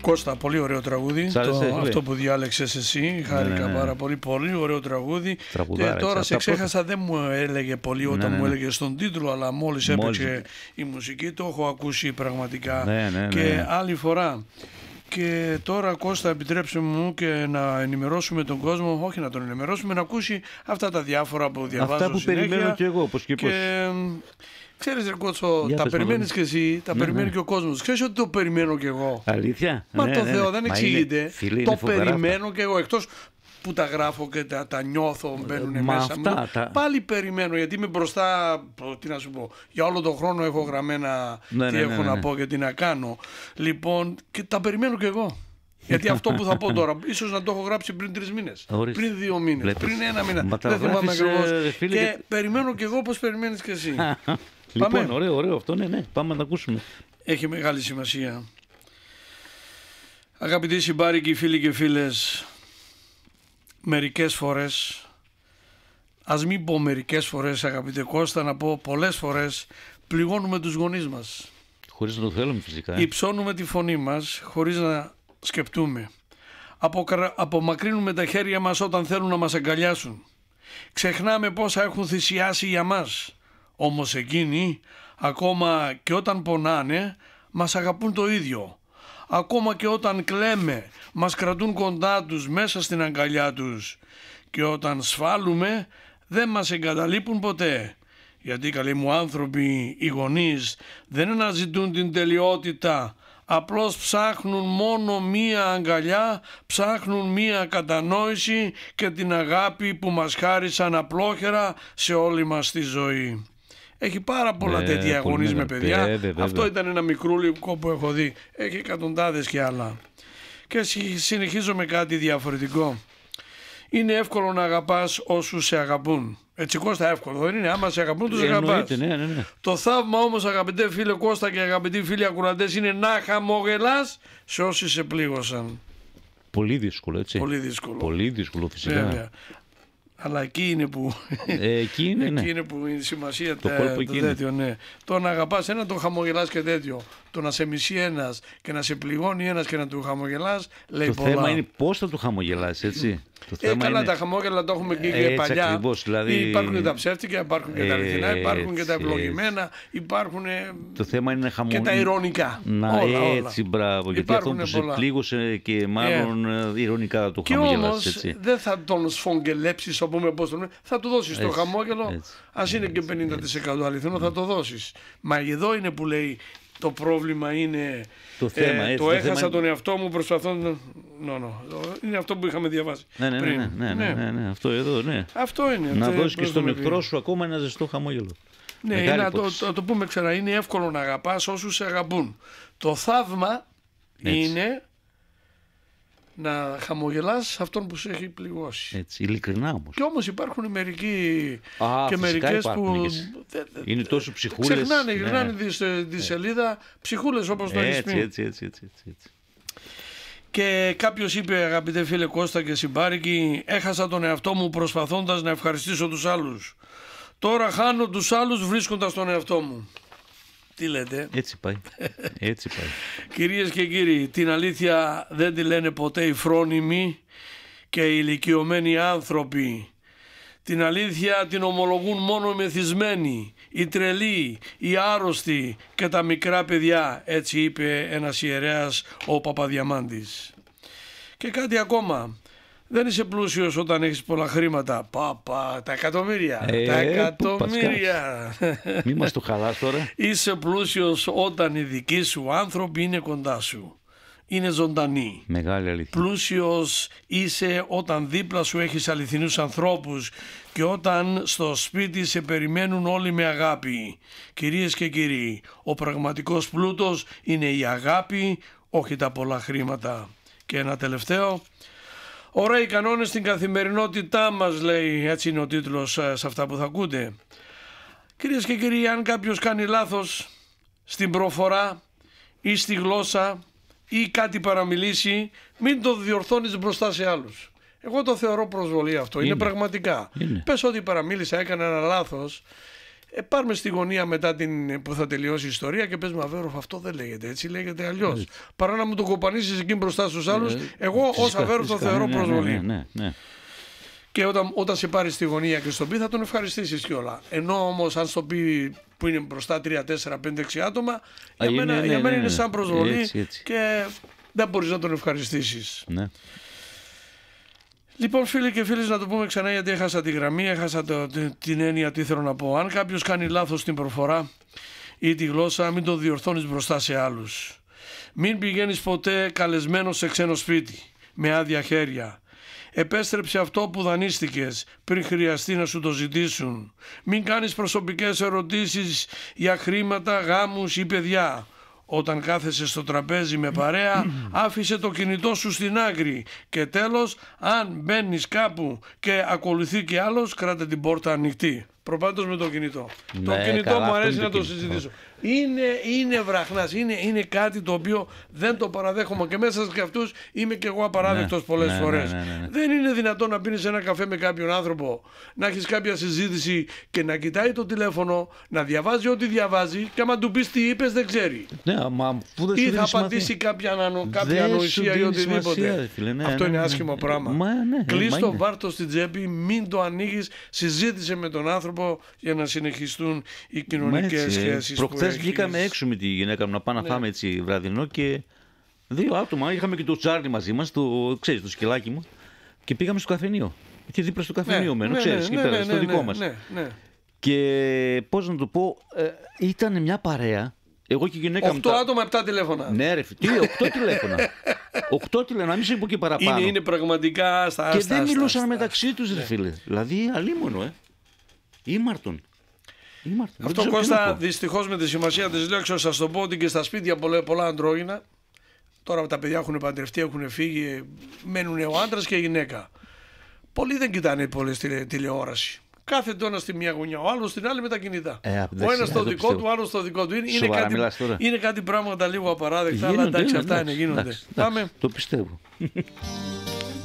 Κώστα, πολύ ωραίο τραγούδι. Αυτό που διάλεξες εσύ. Χάρηκα πάρα πολύ. Πολύ ωραίο τραγούδι. Τώρα σε ξέχασα, δεν μου έλεγε πολύ όταν μου έλεγε στον τίτλο, αλλά μόλις έπαιξε η μουσική, το έχω ακούσει πραγματικά και άλλη φορά. Και τώρα, Κώστα, επιτρέψτε μου και να ενημερώσουμε τον κόσμο, όχι να τον ενημερώσουμε, να ακούσει αυτά τα διάφορα που διαβάζω αυτά που συνέχεια. Περιμένω κι εγώ, πώς και πώς. Ξέρεις, ρε Κότσο, τα περιμένεις και εσύ, τα περιμένει και ο κόσμος. Ξέρεις ότι το περιμένω κι εγώ. Αλήθεια. Μα το Θεό δεν εξηγείται. Το περιμένω κι εγώ, εκτός που τα γράφω και τα νιώθω, μπαίνουν μέσα μου. Πάλι περιμένω, γιατί είμαι μπροστά, τι να σου πω, για όλο τον χρόνο έχω γραμμένα τι έχω να πω και τι να κάνω. Λοιπόν, και τα περιμένω κι εγώ. Γιατί αυτό που θα πω τώρα, ίσως να το έχω γράψει πριν 3 μήνες, πριν 2 μήνες, πριν 1 μήνα. Δεν θυμάμαι ακριβώς. Και περιμένω κι εγώ όπως περιμένεις κι εσύ. Λοιπόν, ωραίο αυτό, ναι, πάμε να τα ακούσουμε. Έχει μεγάλη σημασία. Αγαπητοί συμπάρικοι, φίλοι και φίλες, μερικές φορές, ας μην πω μερικές φορές, αγαπητέ Κώστα, να πω πολλές φορές, πληγώνουμε τους γονείς μας. Χωρίς να το θέλουμε φυσικά. Υψώνουμε τη φωνή μας χωρίς να σκεπτούμε. Απομακρύνουμε τα χέρια μας όταν θέλουν να μας αγκαλιάσουν. Ξεχνάμε πόσα έχουν θυσιάσει για μας. Όμως εκείνοι, ακόμα και όταν πονάνε, μας αγαπούν το ίδιο. Ακόμα και όταν κλαίμε, μας κρατούν κοντά τους μέσα στην αγκαλιά τους. Και όταν σφάλουμε, δεν μας εγκαταλείπουν ποτέ. Γιατί, καλοί μου άνθρωποι, οι γονείς δεν αναζητούν την τελειότητα. Απλώς ψάχνουν μόνο μία αγκαλιά, ψάχνουν μία κατανόηση και την αγάπη που μας χάρισαν απλόχερα σε όλη μας τη ζωή. Έχει πάρα πολλά τέτοια γονείς με παιδιά. Αυτό ήταν ένα μικρούλικο που έχω δει. Έχει εκατοντάδες και άλλα. Και συνεχίζω με κάτι διαφορετικό. Είναι εύκολο να αγαπάς όσους σε αγαπούν. Έτσι, Κώστα, εύκολο δεν είναι? Άμα σε αγαπούν, τους αγαπάς. Ναι. Το θαύμα όμως, αγαπητέ φίλε Κώστα και αγαπητοί φίλοι ακροατές, είναι να χαμογελάς σε όσοι σε πλήγωσαν. Πολύ δύσκολο, έτσι. Πολύ δύσκολο φυσικά. Βέβαια. Αλλά εκεί είναι που, εκεί είναι που είναι η σημασία το τέτοιο, ναι. Το να αγαπάς έναν, τον χαμογελάς και τέτοιο. Το να σε μισεί ένας και να σε πληγώνει ένας και να του χαμογελάς, λέει πολλά. Το θέμα είναι πώς θα του χαμογελάσεις, έτσι. Καλά, τα χαμόγελα το έχουμε και παλιά. Ακριβώς, δηλαδή... Υπάρχουν και τα ψεύτικα, υπάρχουν και τα αληθινά, υπάρχουν και τα ευλογημένα, υπάρχουν το θέμα είναι και τα ειρωνικά. Έτσι, μπράβο. Γιατί αυτό που σε πλήγωσε και μάλλον ειρωνικά θα του χαμογελάσεις. Και όμως δεν θα τον σφογγελέψεις, θα του δώσεις το χαμόγελο. Ας είναι και 50% αληθινό, θα το δώσεις. Μα εδώ είναι που λέει. Το πρόβλημα είναι το έχασα τον εαυτό μου προσπαθώντας. Είναι αυτό που είχαμε διαβάσει πριν. Ναι, αυτό εδώ, ναι. Αυτό είναι. Να δώσεις και στον εχθρό σου ακόμα ένα ζεστό χαμόγελο. Ναι, να το πούμε ξανά. Είναι εύκολο να αγαπάς όσους σε αγαπούν. Το θαύμα είναι να χαμογελάς αυτόν που σε έχει πληγώσει. Έτσι, ειλικρινά όμως. Και όμως υπάρχουν μερικοί και μερικές που είναι τόσο ψυχούλες. Γυρνάνε τη σελίδα ψυχούλες όπως το έχεις πει. Έτσι. Και κάποιος είπε, αγαπητέ φίλε Κώστα και συμπάρικοι, έχασα τον εαυτό μου προσπαθώντας να ευχαριστήσω τους άλλους. Τώρα χάνω τους άλλους βρίσκοντας τον εαυτό μου. Τι λέτε? Έτσι πάει. Κυρίες και κύριοι, την αλήθεια δεν τη λένε ποτέ οι φρόνιμοι και οι ηλικιωμένοι άνθρωποι. Την αλήθεια την ομολογούν μόνο οι μεθυσμένοι, οι τρελοί, οι άρρωστοι και τα μικρά παιδιά. Έτσι είπε ένας ιερέας, ο Παπαδιαμάντης. Και κάτι ακόμα. Δεν είσαι πλούσιος όταν έχεις πολλά χρήματα. Τα εκατομμύρια. Τα εκατομμύρια. Μη μας το χαλάς τώρα. Είσαι πλούσιος όταν οι δικοί σου άνθρωποι είναι κοντά σου. Είναι ζωντανοί. Μεγάλη αλήθεια. Πλούσιος είσαι όταν δίπλα σου έχεις αληθινούς ανθρώπους και όταν στο σπίτι σε περιμένουν όλοι με αγάπη. Κυρίες και κύριοι, ο πραγματικός πλούτος είναι η αγάπη, όχι τα πολλά χρήματα. Και ένα τελευταίο. Ωραίοι κανόνες στην καθημερινότητά μας, λέει, έτσι είναι ο τίτλος σε αυτά που θα ακούτε. Κυρίες και κύριοι, αν κάποιος κάνει λάθος στην προφορά ή στη γλώσσα ή κάτι παραμιλήσει, μην το διορθώνεις μπροστά σε άλλους. Εγώ το θεωρώ προσβολή αυτό, είναι πραγματικά. Πες ότι παραμίλησα, έκανα ένα λάθος Πάρμε στη γωνία μετά που θα τελειώσει η ιστορία και πες Αβέροφ, αυτό δεν λέγεται έτσι, λέγεται αλλιώς. Παρά να μου το κοπανίσεις εκεί μπροστά στους άλλους, εγώ ως Αβέροφ το θεωρώ προσβολή. Ναι. Και όταν σε πάρει στη γωνία και στον πει, θα τον ευχαριστήσεις κιόλα. Ενώ όμως, αν στο πει που είναι μπροστά 3, 4, 5, 6 άτομα, για μένα είναι σαν προσβολή έτσι. Και δεν μπορείς να τον ευχαριστήσεις. Ναι. Λοιπόν, φίλοι και φίλες, να το πούμε ξανά, γιατί έχασα τη γραμμή, έχασα την έννοια τι θέλω να πω. Αν κάποιος κάνει λάθος στην προφορά ή τη γλώσσα, μην το διορθώνεις μπροστά σε άλλους. Μην πηγαίνεις ποτέ καλεσμένος σε ξένο σπίτι με άδεια χέρια. Επέστρεψε αυτό που δανείστηκες πριν χρειαστεί να σου το ζητήσουν. Μην κάνεις προσωπικές ερωτήσεις για χρήματα, γάμους ή παιδιά. Όταν κάθεσαι στο τραπέζι με παρέα, άφησε το κινητό σου στην άκρη. Και τέλος, αν μπαίνεις κάπου και ακολουθεί και άλλος, κράτε την πόρτα ανοιχτή. Προπάντως με το κινητό. Το κινητό μου αρέσει να το συζητήσω. Είναι βραχνάς, είναι κάτι το οποίο δεν το παραδέχομαι και μέσα σε αυτούς είμαι και εγώ απαράδεκτος πολλές φορές. Δεν είναι δυνατόν να πίνεις ένα καφέ με κάποιον άνθρωπο, να έχεις κάποια συζήτηση και να κοιτάει το τηλέφωνο, να διαβάζει ό,τι διαβάζει και άμα του πεις τι είπες δεν ξέρει. Ή θα απαντήσει κάποια ανοησία ή οτιδήποτε. Αυτό είναι άσχημο πράγμα. Κλείς το βάρτο στην τσέπη, μην το ανοίγεις, συζήτησε με τον άνθρωπο για να συνεχιστούν οι κοινωνικές σχέσεις. Χθες βγήκαμε έξω με τη γυναίκα μου να πάμε να φάμε έτσι βραδινό και 2 άτομα. Είχαμε και το Τσάρλι μαζί μας, το σκυλάκι μου, και πήγαμε στο καφενείο. Και δίπλα στο καφενείο μένω, ξέρεις, στο δικό μας. Και πώς να το πω, ήταν μια παρέα. Εγώ και η γυναίκα μου. 8 άτομα, 7 τηλέφωνα. Ναι, ρε, 8 τηλέφωνα. 8 τηλέφωνα, να μην σου πω και παραπάνω. Είναι πραγματικά στα άστα. Και δεν μιλούσαν μεταξύ τους, ρε φίλε. Δηλαδή, αλίμονο, Ήμαρτον. Αυτό, Κώστα, δυστυχώς με τη σημασία της λέξης, σας το πω ότι και στα σπίτια πολλά αντρόγυνα. Τώρα τα παιδιά έχουν παντρευτεί, έχουν φύγει, μένουν ο άντρας και η γυναίκα. Πολλοί δεν κοιτάνε πολλές τηλεόραση. Κάθεται ο ένας στη μία γωνιά, ο άλλος στην άλλη με τα κινητά. Ο ένας στο δικό του, ο άλλος στο δικό του. Είναι κάτι πράγματα λίγο απαράδεκτα, αλλά εντάξει, αυτά γίνονται. Πάμε. Το πιστεύω.